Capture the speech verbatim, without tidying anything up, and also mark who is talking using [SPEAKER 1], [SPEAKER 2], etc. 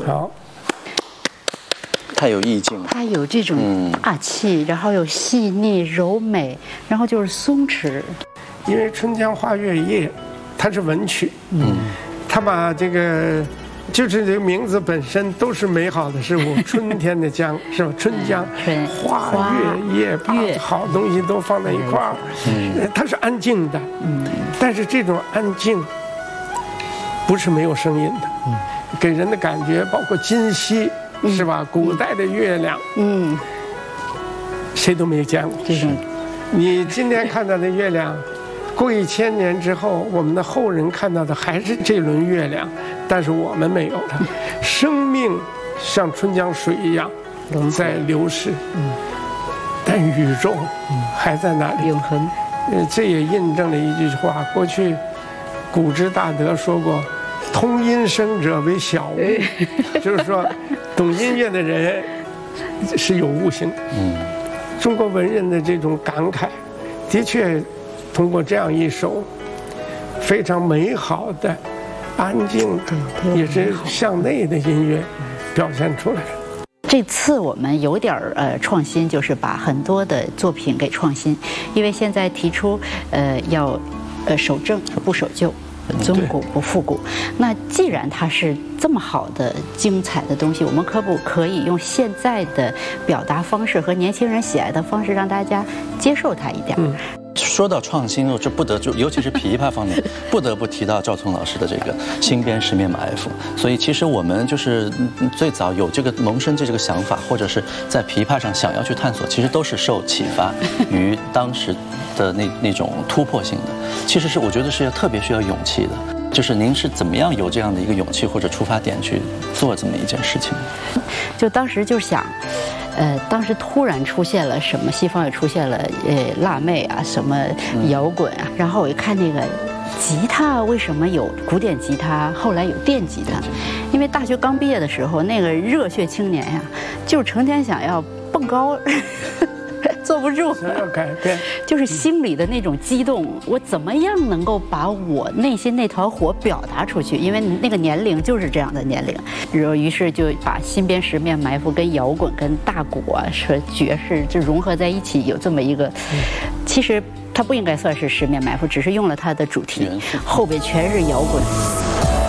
[SPEAKER 1] 好。
[SPEAKER 2] 太有意境了，
[SPEAKER 3] 它有这种大气，然后有细腻柔美，然后就是松弛。
[SPEAKER 1] 因为《春江花月夜》，它是文曲，嗯，它把这个，就是这个名字本身都是美好的事物，春天的江是吧？春江、
[SPEAKER 3] 春
[SPEAKER 1] 花月夜，把好东西都放在一块儿，嗯，它是安静的，嗯，但是这种安静不是没有声音的，嗯，给人的感觉包括今夕。是吧？古代的月亮，嗯，谁都没有见过。是，你今天看到的月亮，过一千年之后，我们的后人看到的还是这轮月亮，但是我们没有了。生命像春江水一样在流逝，嗯，但宇宙还在那里，
[SPEAKER 3] 永恒。
[SPEAKER 1] 呃，这也印证了一句话，过去古之大德说过。通音声者为小悟，就是说，懂音乐的人是有悟性的。嗯，中国文人的这种感慨，的确通过这样一首非常美好的、安静的，也是向内的音乐表现出来。
[SPEAKER 3] 这次我们有点儿呃创新，就是把很多的作品给创新，因为现在提出呃要呃守正不守旧。尊古不复古，那既然它是这么好的、精彩的东西，我们可不可以用现在的表达方式和年轻人喜爱的方式，让大家接受它一点？嗯，
[SPEAKER 2] 说到创新，这不得就尤其是琵琶方面，不得不提到赵聪老师的这个新编十面埋伏。所以其实我们就是最早有这个萌生这个想法，或者是在琵琶上想要去探索，其实都是受启发于当时的那那种突破性的。其实是我觉得是要特别需要勇气的。就是您是怎么样有这样的一个勇气或者出发点去做这么一件事情？
[SPEAKER 3] 就当时就想。呃，当时突然出现了什么，西方也出现了呃辣妹啊，什么摇滚啊，然后我一看那个吉他，为什么有古典吉他，后来有电吉他？因为大学刚毕业的时候，那个热血青年呀，就是成天想要蹦高。坐不住，
[SPEAKER 1] 想要改变，
[SPEAKER 3] 就是心里的那种激动。我怎么样能够把我内心那团火表达出去？因为那个年龄就是这样的年龄，然后于是就把新编十面埋伏跟摇滚、跟大鼓啊、是爵士就融合在一起，有这么一个。其实它不应该算是十面埋伏，只是用了它的主题，后边全是摇滚。